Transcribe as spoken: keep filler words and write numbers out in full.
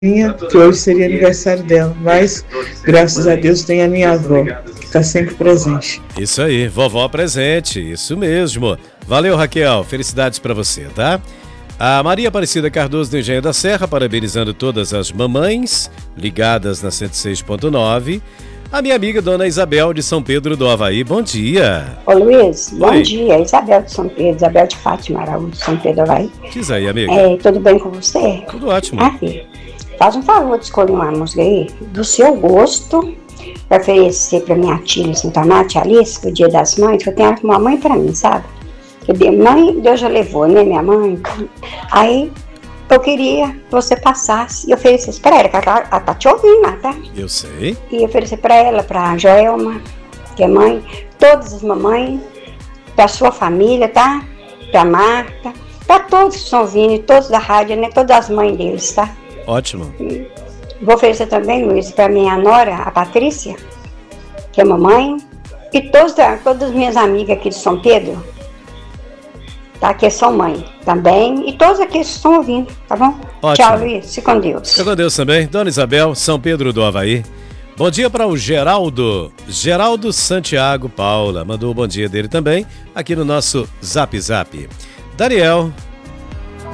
minha, que hoje seria aniversário dela, mas graças a Deus tem a minha avó, que está sempre presente. Isso aí, vovó presente, isso mesmo. Valeu, Raquel, felicidades para você, tá? A Maria Aparecida Cardoso do Engenho da Serra, parabenizando todas as mamães ligadas na cento e seis ponto nove. A minha amiga Dona Isabel de São Pedro do Avaí, bom dia. Ô Luiz, bom Oi. dia, Isabel de São Pedro, Isabel de Fátima Araújo de São Pedro do Avaí. Diz aí, amiga. É, tudo bem com você? Tudo ótimo. Ah, filho, faz um favor de escolher uma música aí, do seu gosto, para oferecer para minha tia Santa tia Alice, pro Dia das Mães, que eu tenho ela como uma mãe para mim, sabe? Porque mãe, Deus já levou, né, minha mãe? Aí eu queria que você passasse e oferecesse para ela, que ela, ela tá te ouvindo lá, tá? Eu sei. E oferecer para ela, para a Joelma, que é mãe, todas as mamães, para sua família, tá? Para Marta, para todos que estão ouvindo, todos da rádio, né? Todas as mães deles, tá? Ótimo. E vou oferecer também, Luiz, para minha nora, a Patrícia, que é mamãe, e todos, todas as minhas amigas aqui de São Pedro, tá? Que são mãe também, e todos aqueles que estão ouvindo, tá bom? Ótimo. Tchau, Luiz, fique com Deus. Fique com Deus também. Dona Isabel, São Pedro do Avaí. Bom dia para o Geraldo, Geraldo Santiago Paula, mandou o bom dia dele também, aqui no nosso Zap Zap. Daniel,